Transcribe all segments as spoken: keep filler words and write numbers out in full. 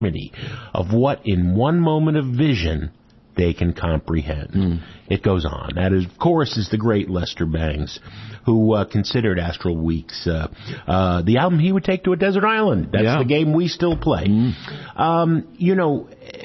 of what in one moment of vision they can comprehend. Mm. It goes on. That, is, of course, is the great Lester Bangs, who uh, considered Astral Weeks uh, uh, the album he would take to a desert island. That's yeah. the game we still play. Mm. Um, you know,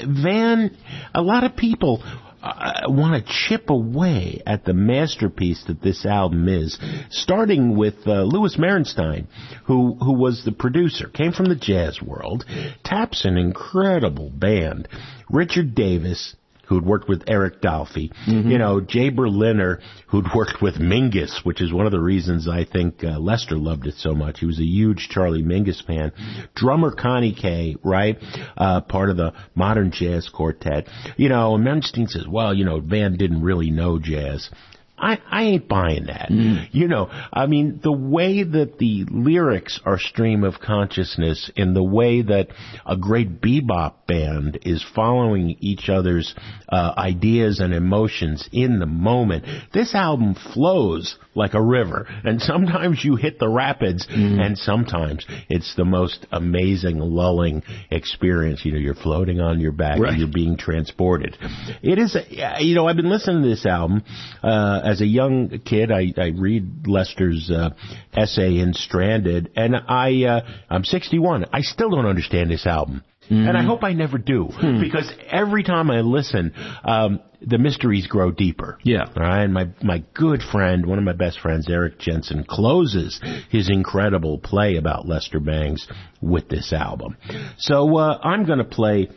Van, a lot of people uh, want to chip away at the masterpiece that this album is, starting with uh, Louis Merenstein, who, who was the producer, came from the jazz world, taps an incredible band, Richard Davis, who'd worked with Eric Dolphy, mm-hmm. you know, Jay Berliner, who'd worked with Mingus, which is one of the reasons I think uh, Lester loved it so much. He was a huge Charlie Mingus fan. Drummer Connie Kay, right, uh, part of the modern jazz quartet. You know, and Merenstein says, well, you know, Van didn't really know jazz. I, I ain't buying that. Mm. You know, I mean, the way that the lyrics are stream of consciousness, in the way that a great bebop band is following each other's uh, ideas and emotions in the moment, this album flows like a river. And sometimes you hit the rapids, mm. and sometimes it's the most amazing, lulling experience. You know, you're floating on your back, right, and you're being transported. It is, a, you know, I've been listening to this album, uh, as a young kid. I, I read Lester's uh, essay in Stranded, and I, uh, I'm sixty-one. I still don't understand this album. Mm-hmm. And I hope I never do, hmm. because every time I listen, um, the mysteries grow deeper. Yeah. All right? And my, my good friend, one of my best friends, Eric Jensen, closes his incredible play about Lester Bangs with this album. So uh, I'm going to play...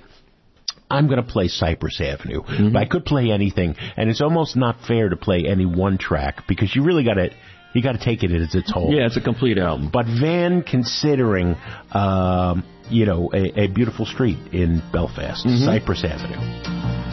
I'm going to play Cypress Avenue, mm-hmm. but I could play anything, and it's almost not fair to play any one track, because you really got to you got to take it as its whole. Yeah, it's a complete album. But Van, considering, um, you know, a, a beautiful street in Belfast, mm-hmm. Cypress Avenue.